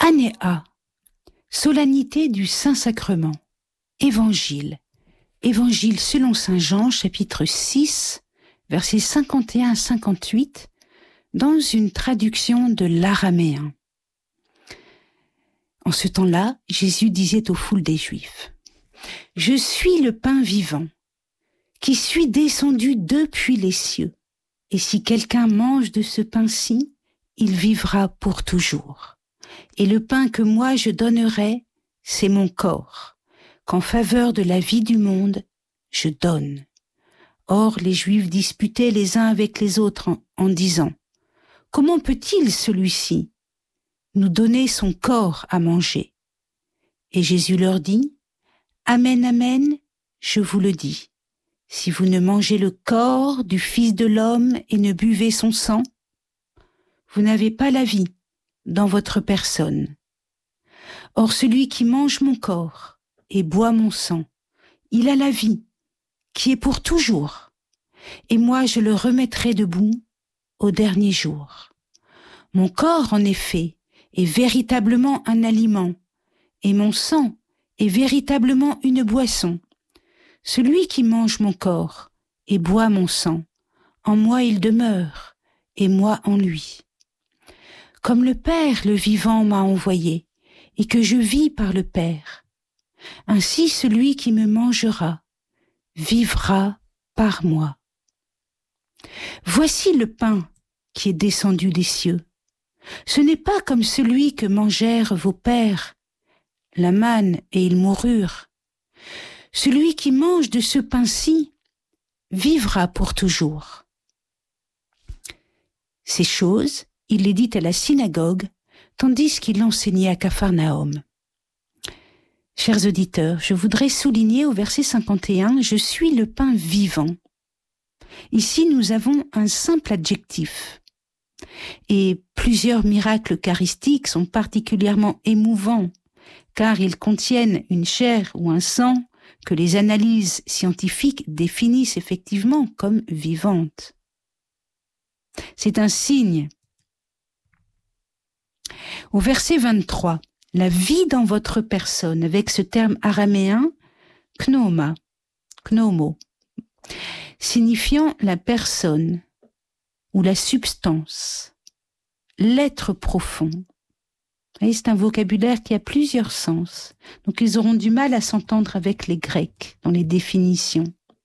Année A. Solennité du Saint-Sacrement. Évangile. Évangile selon saint Jean, chapitre 6, versets 51 à 58, dans une traduction de l'araméen. En ce temps-là, Jésus disait aux foules des Juifs : « Je suis le pain vivant, qui suis descendu depuis les cieux. Et si quelqu'un mange de ce pain-ci, il vivra pour toujours. Et le pain que moi je donnerai, c'est mon corps, qu'en faveur de la vie du monde, je donne. » Or, les Juifs disputaient les uns avec les autres en disant : « Comment peut-il, celui-ci, nous donner son corps à manger ?» Et Jésus leur dit : « Amen, amen, je vous le dis. Si vous ne mangez le corps du Fils de l'homme et ne buvez son sang, vous n'avez pas la vie dans votre personne. Or celui qui mange mon corps et boit mon sang, il a la vie, qui est pour toujours, et moi je le remettrai debout au dernier jour. Mon corps, en effet, est véritablement un aliment, et mon sang est véritablement une boisson. Celui qui mange mon corps et boit mon sang, en moi il demeure, et moi en lui. Comme le Père, le vivant, m'a envoyé, et que je vis par le Père, ainsi celui qui me mangera vivra par moi. Voici le pain qui est descendu des cieux. Ce n'est pas comme celui que mangèrent vos pères, la manne, et ils moururent. Celui qui mange de ce pain-ci vivra pour toujours. » Ces choses, il les dit à la synagogue, tandis qu'il enseignait à Capharnaüm. Chers auditeurs, je voudrais souligner au verset 51, « Je suis le pain vivant ». Ici, nous avons un simple adjectif. Et plusieurs miracles eucharistiques sont particulièrement émouvants, car ils contiennent une chair ou un sang que les analyses scientifiques définissent effectivement comme vivante. C'est un signe. Au verset 23, la vie dans votre personne, avec ce terme araméen, pneumo, signifiant la personne ou la substance, l'être profond. Et c'est un vocabulaire qui a plusieurs sens, donc ils auront du mal à s'entendre avec les Grecs dans les définitions.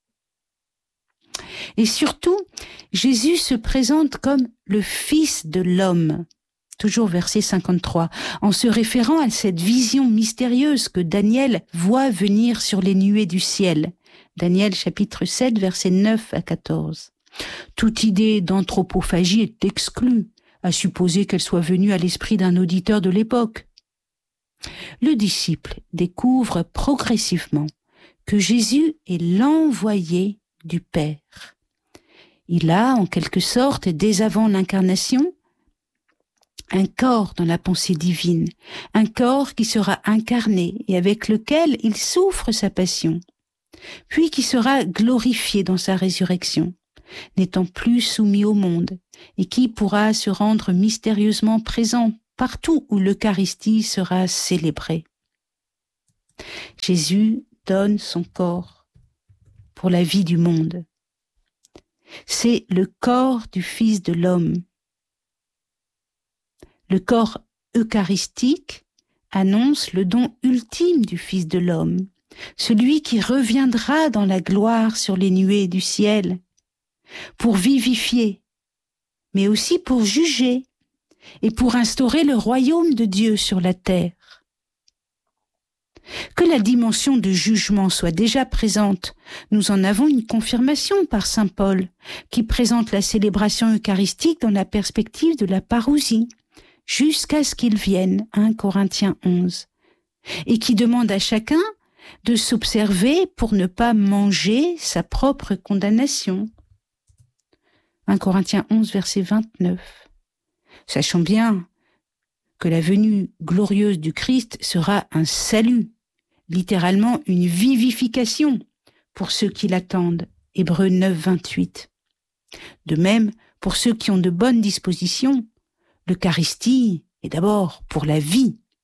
Et surtout, Jésus se présente comme le Fils de l'homme, toujours verset 53, en se référant à cette vision mystérieuse que Daniel voit venir sur les nuées du ciel. Daniel chapitre 7, versets 9 à 14. Toute idée d'anthropophagie est exclue, à supposer qu'elle soit venue à l'esprit d'un auditeur de l'époque. Le disciple découvre progressivement que Jésus est l'envoyé du Père. Il a, en quelque sorte, dès avant l'incarnation, un corps dans la pensée divine, un corps qui sera incarné et avec lequel il souffre sa passion, puis qui sera glorifié dans sa résurrection, n'étant plus soumis au monde, et qui pourra se rendre mystérieusement présent partout où l'Eucharistie sera célébrée. Jésus donne son corps pour la vie du monde. C'est le corps du Fils de l'homme. Le corps eucharistique annonce le don ultime du Fils de l'homme, celui qui reviendra dans la gloire sur les nuées du ciel, pour vivifier, mais aussi pour juger et pour instaurer le royaume de Dieu sur la terre. Que la dimension de jugement soit déjà présente, nous en avons une confirmation par saint Paul, qui présente la célébration eucharistique dans la perspective de la parousie, jusqu'à ce qu'il vienne, 1 Corinthiens 11, et qui demande à chacun de s'observer pour ne pas manger sa propre condamnation. 1 Corinthiens 11, verset 29. Sachons bien que la venue glorieuse du Christ sera un salut, littéralement une vivification pour ceux qui l'attendent. Hébreux 9, 28. De même, pour ceux qui ont de bonnes dispositions, l'Eucharistie est d'abord pour la vie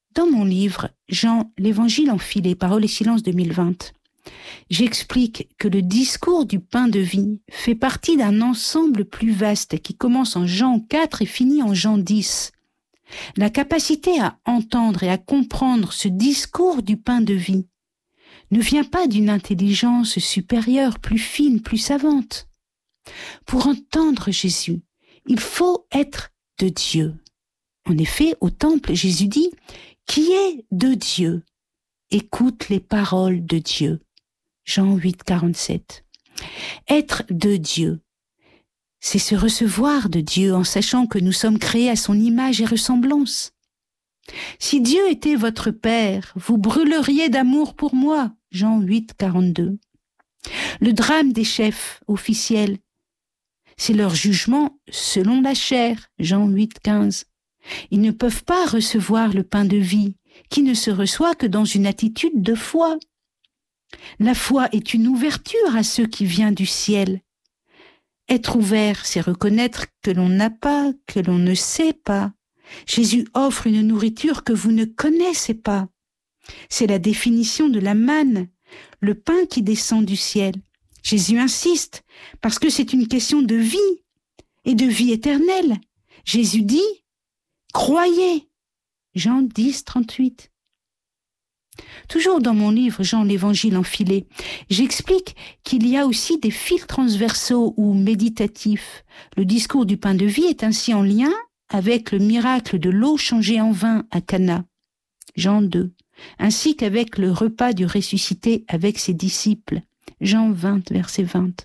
Dans mon livre « Jean, l'Évangile enfilé, paroles et silence 2020 », j'explique que le discours du pain de vie fait partie d'un ensemble plus vaste qui commence en Jean 4 et finit en Jean 10. La capacité à entendre et à comprendre ce discours du pain de vie ne vient pas d'une intelligence supérieure, plus fine, plus savante. Pour entendre Jésus, il faut être de Dieu. En effet, au temple, Jésus dit « Qui est de Dieu ? Écoute les paroles de Dieu. » Jean 8, 47. Être de Dieu, c'est se recevoir de Dieu en sachant que nous sommes créés à son image et ressemblance. Si Dieu était votre Père, vous brûleriez d'amour pour moi. Jean 8, 42. Le drame des chefs officiels, c'est leur jugement selon la chair. Jean 8, 15. Ils ne peuvent pas recevoir le pain de vie, qui ne se reçoit que dans une attitude de foi. La foi est une ouverture à ce qui vient du ciel. Être ouvert, c'est reconnaître que l'on n'a pas, que l'on ne sait pas. Jésus offre une nourriture que vous ne connaissez pas. C'est la définition de la manne, le pain qui descend du ciel. Jésus insiste, parce que c'est une question de vie et de vie éternelle. Jésus dit, croyez. Jean 10, 38. Toujours dans mon livre « Jean, l'Évangile enfilé », j'explique qu'il y a aussi des fils transversaux ou méditatifs. Le discours du pain de vie est ainsi en lien avec le miracle de l'eau changée en vin à Cana, Jean 2, ainsi qu'avec le repas du ressuscité avec ses disciples, Jean 20, verset 20.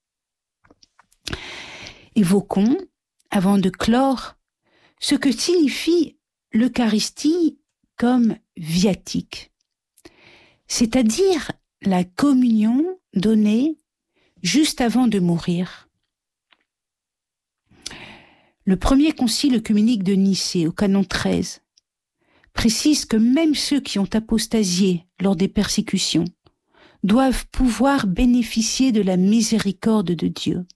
Évoquons, avant de clore, ce que signifie l'Eucharistie comme viatique, c'est-à-dire la communion donnée juste avant de mourir. Le premier concile œcuménique de Nicée, au canon 13, précise que même ceux qui ont apostasié lors des persécutions doivent pouvoir bénéficier de la miséricorde de Dieu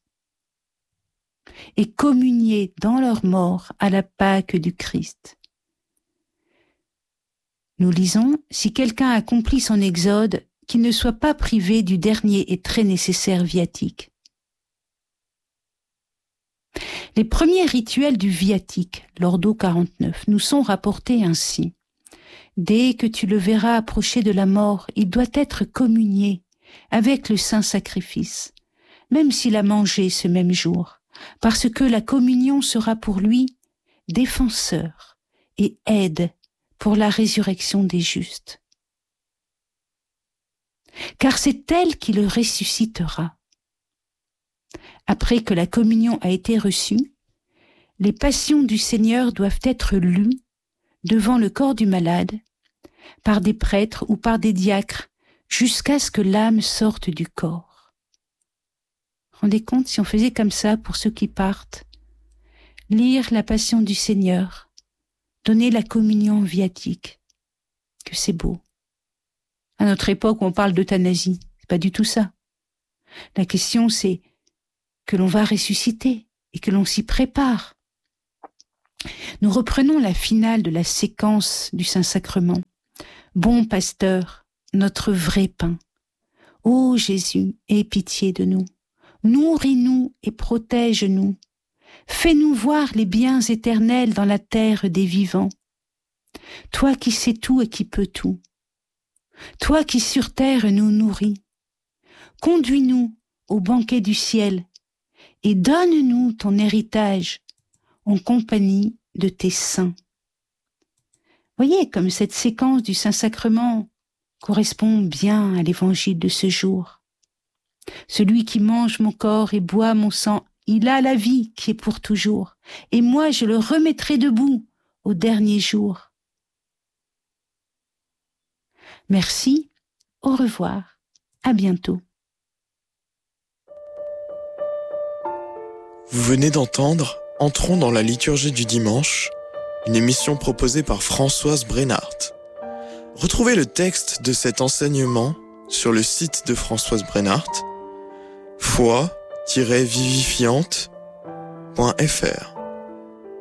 et communier dans leur mort à la Pâque du Christ. Nous lisons « Si quelqu'un accomplit son exode, qu'il ne soit pas privé du dernier et très nécessaire viatique. » Les premiers rituels du viatique, l'ordo 49, nous sont rapportés ainsi. Dès que tu le verras approcher de la mort, il doit être communié avec le saint sacrifice, même s'il a mangé ce même jour, parce que la communion sera pour lui défenseur et aide pour la résurrection des justes. Car c'est elle qui le ressuscitera. Après que la communion a été reçue, les passions du Seigneur doivent être lues devant le corps du malade, par des prêtres ou par des diacres, jusqu'à ce que l'âme sorte du corps. Rendez compte si on faisait comme ça pour ceux qui partent, lire la passion du Seigneur, donner la communion viatique, que c'est beau. À notre époque, on parle d'euthanasie, c'est pas du tout ça. La question, c'est que l'on va ressusciter et que l'on s'y prépare. Nous reprenons la finale de la séquence du Saint-Sacrement. Bon pasteur, notre vrai pain. Ô Jésus, aie pitié de nous. Nourris-nous et protège-nous. Fais-nous voir les biens éternels dans la terre des vivants. Toi qui sais tout et qui peux tout. Toi qui sur terre nous nourris. Conduis-nous au banquet du ciel et donne-nous ton héritage en compagnie de tes saints. Voyez comme cette séquence du Saint-Sacrement correspond bien à l'évangile de ce jour. Celui qui mange mon corps et boit mon sang, il a la vie qui est pour toujours, et moi je le remettrai debout au dernier jour. Merci, au revoir, à bientôt. Vous venez d'entendre Entrons dans la liturgie du dimanche, une émission proposée par Françoise Brennart. Retrouvez le texte de cet enseignement sur le site de Françoise Brennart, foi-vivifiante.fr.